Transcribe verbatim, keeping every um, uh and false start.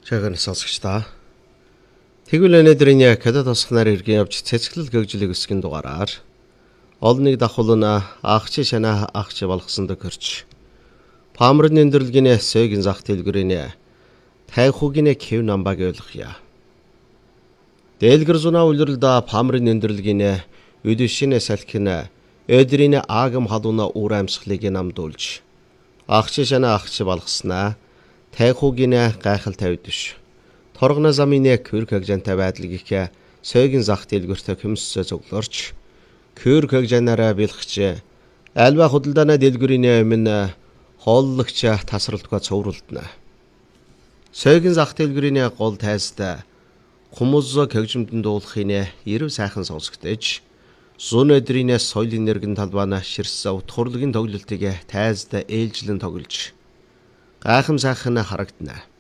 Чагаар сонсогчдаа. Тэгвэл өнөөдрийн кадад тосхнаар иргэн явж цэцгэлэл гэгжлийг өсгөн дугаараар олныг давхулна агч шана агч болгосон дөхөрч. Памрын өндөрлөгийн сөгийн зах дэлгүрийн тайхугийн хэв намбаг ойлгоё. Дэлгэр зунаа үлрэлдэ памрын өндөрлөгийн үдэшин салхин өдрийн агам халуна уур амьсгалыг намдуулж агч шана агч болгоснаа тайхугийн гайхал тавьдш. Торгоно замын көр кэгжантай байдлыг их сөгийн зах дэлгүртэ хөмсө зөвлөрч көр кэгжанаараа бэлгч альва худалдааны дэлгүрийн өмнө хооллогч тасралтгаа цовруулдана. Сөгийн зах дэлгүрийн гол тайзтай хүмүүс кэгжимдэн дуулахын ирв сайхан сонсогдож зүүн өдрийн соёлын нэргэн талбаана ширс утгуурлагын тоглолтыг тайзтай ээлжлэн тоглож гайхам сайхан харагдана.